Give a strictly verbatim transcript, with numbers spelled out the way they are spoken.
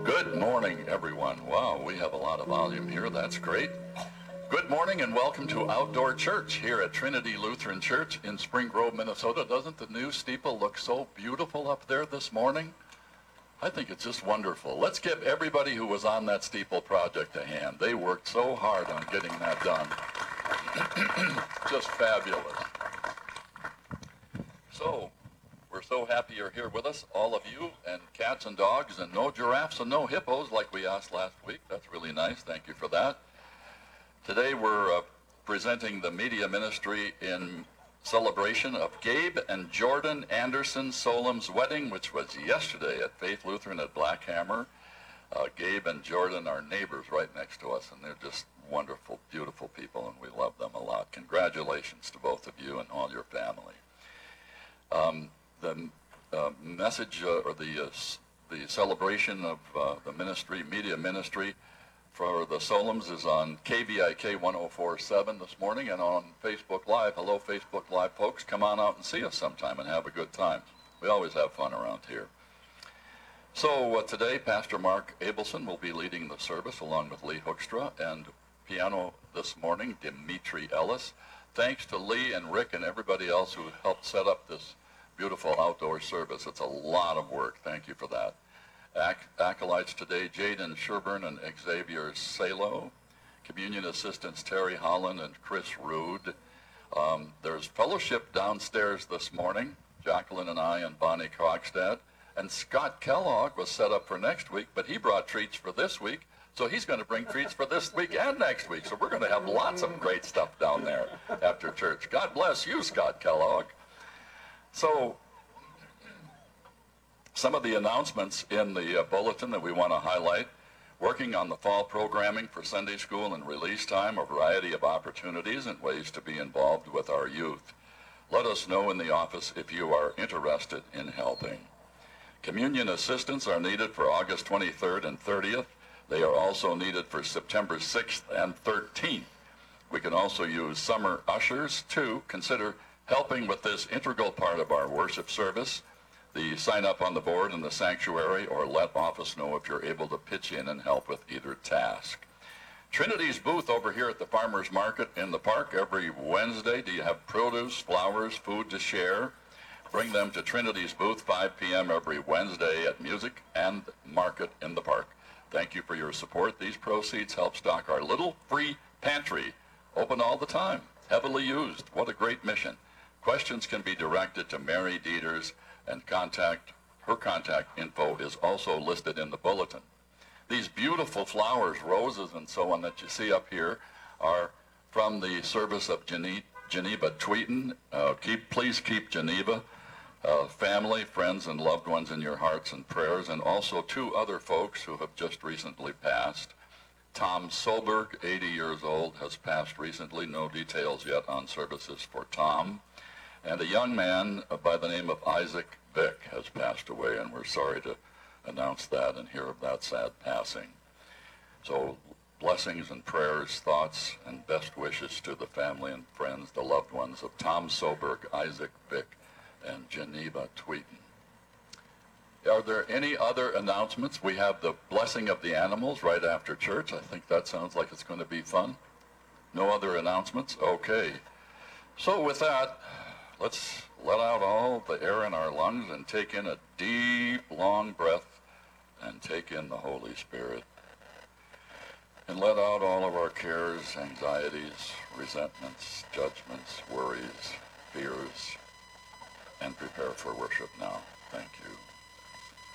Good morning, everyone. Wow, we have a lot of volume here. That's great. Good morning and welcome to Outdoor Church here at Trinity Lutheran Church in Spring Grove, Minnesota. Doesn't the new steeple look so beautiful up there this morning? I think it's just wonderful. Let's give everybody who was on that steeple project a hand. They worked so hard on getting that done. Just fabulous. So, we're so happy you're here with us, all of you, and cats and dogs, and no giraffes and no hippos like we asked last week. That's really nice. Thank you for that. Today we're uh, presenting the media ministry in celebration of Gabe and Jordan Anderson Solom's wedding, which was yesterday at Faith Lutheran at Black Hammer. Uh, Gabe and Jordan are neighbors right next to us, and they're just wonderful, beautiful people, and we love them a lot. Congratulations to both of you and all your family. Um, the uh, message uh, or the uh, the celebration of uh, the ministry, media ministry, for the Soloms is on K V I K one oh four point seven this morning and on Facebook Live. Hello, Facebook Live folks. Come on out and see us sometime and have a good time. We always have fun around here. So uh, today, Pastor Mark Abelson will be leading the service along with Lee Hoekstra, and piano this morning, Dimitri Ellis. Thanks to Lee and Rick and everybody else who helped set up this beautiful outdoor service. It's a lot of work. Thank you for that. Ac- acolytes today, Jaden Sherburne and Xavier Salo. Communion assistants, Terry Holland and Chris Rude. Um, there's fellowship downstairs this morning, Jacqueline and I and Bonnie Krogstad. And Scott Kellogg was set up for next week, but he brought treats for this week, so he's going to bring treats for this week and next week. So we're going to have lots of great stuff down there after church. God bless you, Scott Kellogg. So some of the announcements in the uh, bulletin that we want to highlight: working on the fall programming for Sunday school and release time, a variety of opportunities and ways to be involved with our youth. Let us know in the office if you are interested in helping. Communion assistants are needed for August twenty-third and thirtieth. They are also needed for September sixth and thirteenth. We can also use summer ushers too. Consider helping with this integral part of our worship service. The sign up on the board in the sanctuary, or let office know if you're able to pitch in and help with either task. Trinity's booth over here at the Farmers Market in the park every Wednesday. Do you have produce, flowers, food to share? Bring them to Trinity's booth, five p.m. every Wednesday at Music and Market in the park. Thank you for your support. These proceeds help stock our little free pantry, open all the time, heavily used. What a great mission. Questions can be directed to Mary Dieters, and contact her contact info is also listed in the bulletin. These beautiful flowers, roses and so on that you see up here are from the service of Gene- Geneva Tweeten. Uh, keep, please keep Geneva, uh, family, friends, and loved ones in your hearts and prayers, and also two other folks who have just recently passed. Tom Solberg, eighty years old, has passed recently. No details yet on services for Tom. And a young man by the name of Isaac Vick has passed away, and we're sorry to announce that and hear of that sad passing. So blessings and prayers, thoughts, and best wishes to the family and friends, the loved ones of Tom Solberg, Isaac Vick, and Geneva Tweeten. Are there any other announcements? We have the blessing of the animals right after church. I think that sounds like it's going to be fun. No other announcements? Okay. So with that, let's let out all the air in our lungs and take in a deep, long breath and take in the Holy Spirit. And let out all of our cares, anxieties, resentments, judgments, worries, fears, and prepare for worship now. Thank you.